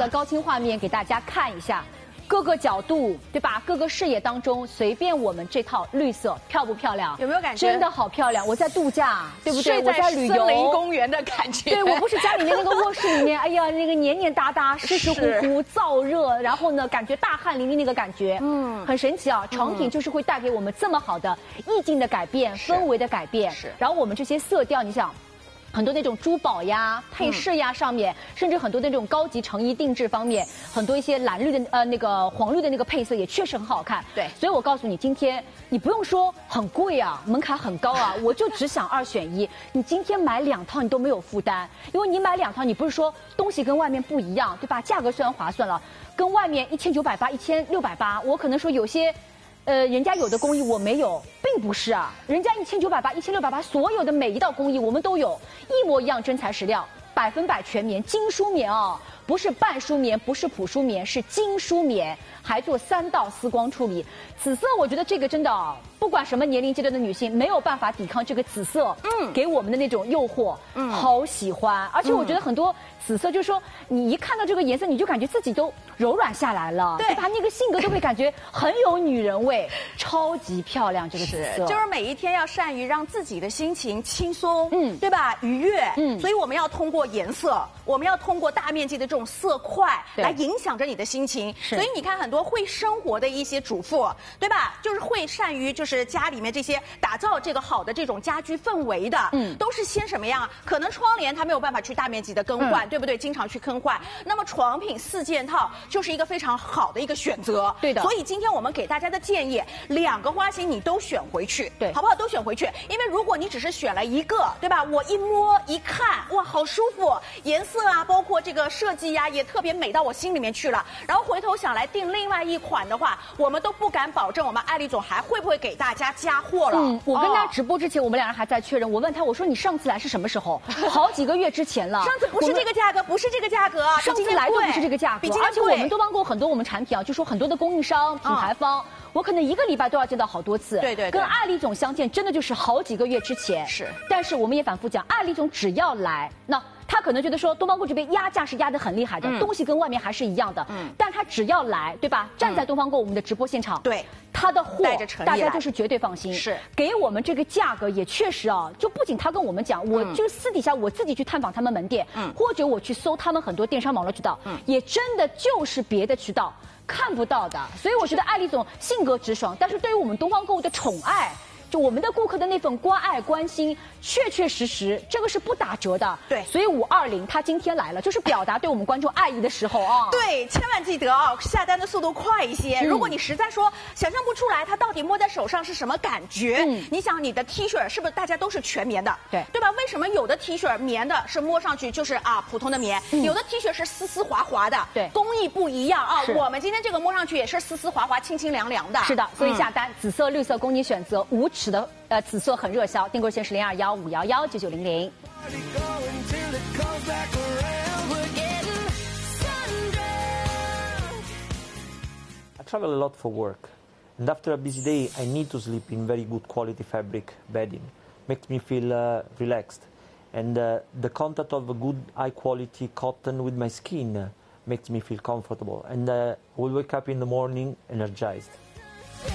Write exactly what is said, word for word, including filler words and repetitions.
了高清画面给大家看一下。 各个角度，对吧？各个视野当中，随便我们这套绿色漂不漂亮？ 有没有感觉？ 真的好漂亮！我在度假，对不对？ 我在旅游， 森林公园的感觉。 对，我不是家里面那个卧室里面，哎呀，那个黏黏哒哒、湿湿乎乎、燥热，然后呢，感觉大汗淋漓那个感觉，嗯，很神奇啊！床品就是会带给我们这么好的意境的改变、氛围的改变。 是。 然后我们这些色调，你想。 很多那种珠宝呀、配饰呀上面，嗯、甚至很多那种高级成衣定制方面，很多一些蓝绿的呃那个黄绿的那个配色也确实很好看。 对， 所以我告诉你，今天你不用说很贵啊，门槛很高啊，我就只想二选一。你今天买两套你都没有负担，因为你买两套，你不是说东西跟外面不一样，对吧？价格虽然划算了，跟外面一千九百八、一千六百八，我可能说有些。 呃，人家有的工艺我没有，并不是啊，人家一千九百八、一千六百八，所有的每一道工艺我们都有，一模一样真材实料，百分百全棉，精梳棉哦，不是半梳棉，不是普梳棉，是精梳棉，还做三道丝光处理。紫色，我觉得这个真的、哦，不管什么年龄阶段的女性，没有办法抵抗这个紫色，嗯，给我们的那种诱惑，嗯，好喜欢。而且我觉得很多紫色，就是说你一看到这个颜色，你就感觉自己都柔软下来了，对吧？那个性格都会感觉很有女人味，超级漂亮。这个紫色， 就是每一天要善于让自己的心情轻松，嗯，对吧？愉悦，嗯，所以我们要通过颜色，我们要通过大面积的这种色块来影响着你的心情。所以你看，很多会生活的一些主妇，对吧？就是会善于就是家里面这些打造这个好的这种家居氛围的，嗯，都是先什么样？可能窗帘它没有办法去大面积的更换，嗯、对不对？经常去更换。那么床品四件套就是一个非常好的一个选择。 对的。 所以今天我们给大家的建议，两个花型你都选回去， 对， 好不好？都选回去。因为如果你只是选了一个，对吧？我一摸一看，哇，好舒服，颜色啊，包括这个设计呀、啊，也特别美到我心里面去了。然后回头想来订另外一款的话，我们都不敢保证我们艾丽总还会不会给大家加货了。 嗯，我跟他直播之前，哦、我们两人还在确认。我问他，我说你上次来是什么时候？好几个月之前了。 上次不是这个价格，不是这个价格， 上次来都不是这个价格。而且我们都帮过很多我们产品啊，就说很多的供应商、品牌方。嗯，我可能一个礼拜都要见到好多次， 对 对, 对， 跟艾丽总相见真的就是好几个月之前。 是， 但是我们也反复讲，艾丽总只要来，那他可能觉得说东方购这边压价是压得很厉害的，嗯、东西跟外面还是一样的，嗯，但他只要来，对吧？站在东方购我们的直播现场， 对、嗯， 他的货带着诚意大家就是绝对放心， 是给我们这个价格也确实啊，就不仅他跟我们讲，我就私底下我自己去探访他们门店，嗯，或者我去搜他们很多电商网络渠道，嗯，也真的就是别的渠道看不到的，所以我觉得艾丽总性格直爽，但是对于我们东方购物的宠爱，就我们的顾客的那份关爱关心，确确实实这个是不打折的。 对， 所以五二零他今天来了，就是表达对我们观众爱意的时候啊。 对，千万记得啊，下单的速度快一些。嗯、如果你实在说想象不出来它到底摸在手上是什么感觉，嗯，你想你的 T 恤是不是大家都是全棉的？ 对， 对吧？为什么有的 T 恤棉的是摸上去就是啊普通的棉，嗯、有的 T 恤是丝丝滑滑的？ 对， 工艺不一样啊。我们今天这个摸上去也是丝丝滑滑、清清凉凉的。 是的，所以下单、嗯、紫色、绿色供你选择，无尺的呃紫色很热销，订购线是零二幺五幺幺九九零零。 I travel a lot for work, and after a busy day, I need to sleep in very good quality fabric bedding. Makes me feel uh, relaxed, and uh, the contact of a good, high quality cotton with my skin uh, makes me feel comfortable, and uh, I will wake up in the morning energized.